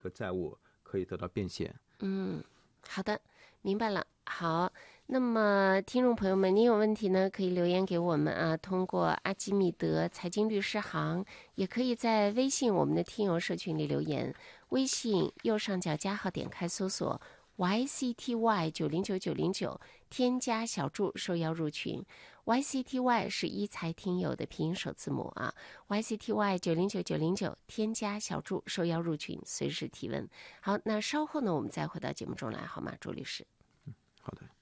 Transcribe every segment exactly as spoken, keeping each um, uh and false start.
个债务可以得到变现。 嗯，好的，明白了。好，那么听众朋友们，您有问题呢，可以留言给我们啊，通过阿基米德财经律师行，也可以在微信我们的听友社群里留言。微信右上角加号点开搜索 Y C T Y 九零九九零九，添加小助受邀入群。Y C T Y 是一财听友的拼音首字母啊 ，Y C T Y 九零九九零九，添加小助受邀入群，随时提问。好，那稍后呢，我们再回到节目中来，好吗，朱律师？ 嗯，好的。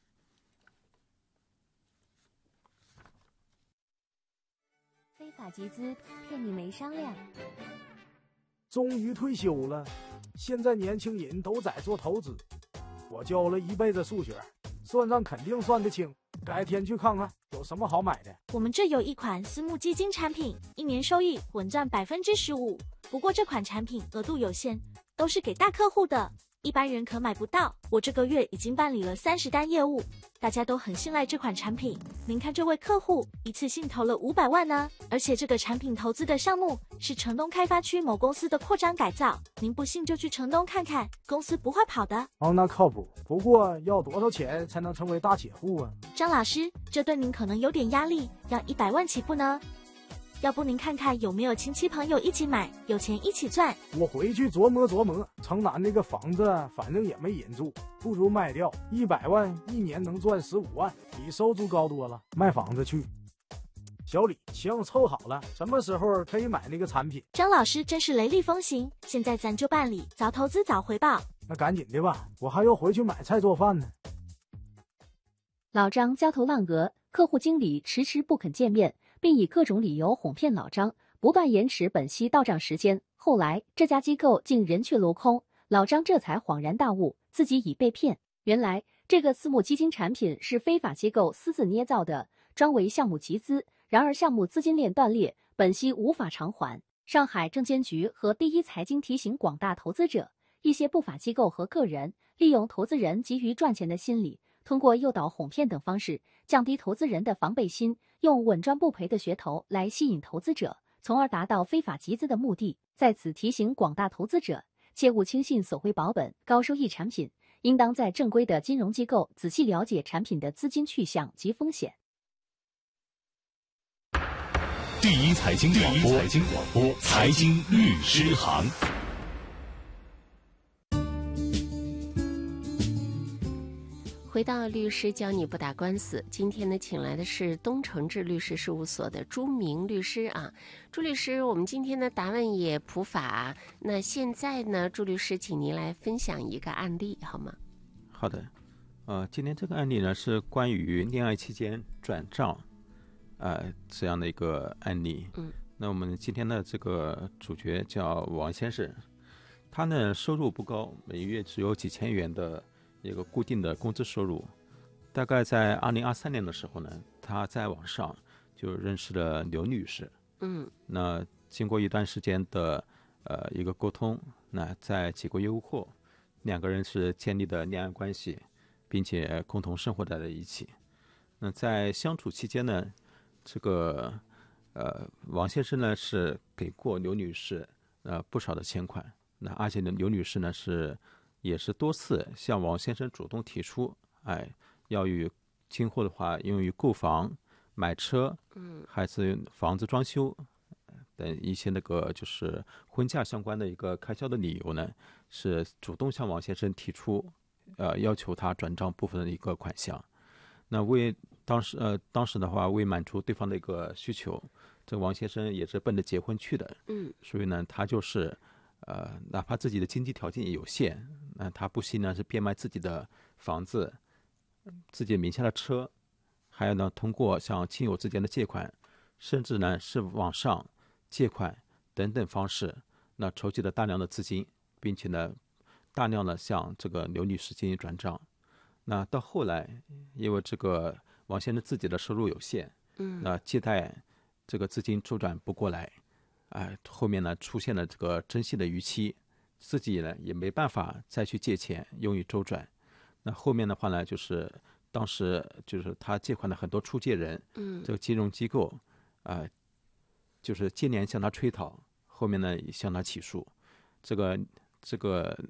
非法集资骗你没商量。 终于退休了，现在年轻人都在做投资。我教了一辈子数学，算账肯定算得清。改天去看看有什么好买的。 我们这有一款私募基金产品，一年收益稳赚百分之十五。不过这款产品额度有限，都是给大客户的，一般人可买不到。我这个月已经办理了三十单业务，大家都很信赖这款产品。您看这位客户一次性投了五百万呢，而且这个产品投资的项目是城东开发区某公司的扩张改造。您不信就去城东看看，公司不会跑的。 哦，那靠谱。不过要多少钱才能成为大企户啊？ 张老师，这对您可能有点压力，要一百万起步呢。要不您看看有没有亲戚朋友一起买，有钱一起赚。 我回去琢磨琢磨，城南那个房子反正也没人住，不如卖掉，一百万一年能赚十五万，比收租高多了。卖房子去。小李，行，凑好了，什么时候可以买那个产品？ 张老师真是雷厉风行，现在咱就办理，早投资早回报。 那赶紧的吧，我还要回去买菜做饭呢。 老张焦头烂额，客户经理迟迟不肯见面，并以各种理由哄骗老张，不断延迟本息到账时间。后来这家机构竟人去楼空，老张这才恍然大悟，自己已被骗。原来这个私募基金产品是非法机构私自捏造的，专为项目集资。然而项目资金链断裂，本息无法偿还。上海证监局和第一财经提醒广大投资者，一些不法机构和个人利用投资人急于赚钱的心理，通过诱导、哄骗等方式，降低投资人的防备心，用稳赚不赔的噱头来吸引投资者，从而达到非法集资的目的。在此提醒广大投资者，切勿轻信所谓保本、高收益产品，应当在正规的金融机构仔细了解产品的资金去向及风险。 第一财经广播，财经广播，财经律师行。 回到律师教你不打官司，今天呢，请来的是东诚志律师事务所的朱明律师啊。朱律师，我们今天的答问也普法，那现在呢，朱律师，请您来分享一个案例好吗？ 好的，呃，今天这个案例呢是关于恋爱期间转账，呃，这样的一个案例。 嗯， 那我们今天的这个主角叫王先生，他呢收入不高，每月只有几千元的一个固定的工资收入。大概在二零二三年的时候呢，他在网上就认识了刘女士。 嗯， 那经过一段时间的呃一个沟通，那在几个月后，两个人是建立的恋爱关系，并且共同生活在了一起。那在相处期间呢，这个呃王先生呢是给过刘女士呃不少的钱款，那而且呢刘女士呢是也是多次向王先生主动提出，哎，要与今后的话用于购房、买车， 嗯， 还是房子装修等一些那个就是婚嫁相关的一个开销的理由呢，是主动向王先生提出，呃，要求他转账部分的一个款项。那为当时呃当时的话，为满足对方的一个需求，这个王先生也是奔着结婚去的， 嗯， 所以呢，他就是呃，哪怕自己的经济条件也有限，那他不惜呢是变卖自己的房子、自己名下的车，还有呢通过像亲友之间的借款，甚至呢是网上借款等等方式，那筹集了大量的资金，并且呢大量的向这个刘女士进行转账。那到后来，因为这个王先生自己的收入有限， 嗯， 那借贷这个资金周转不过来，哎，后面呢出现了这个征信的逾期，自己呢也没办法再去借钱用于周转。那后面的话呢，就是当时就是他借款的很多出借人， 嗯， 这个金融机构啊、呃，就是接连向他催讨，后面呢也向他起诉。这个这个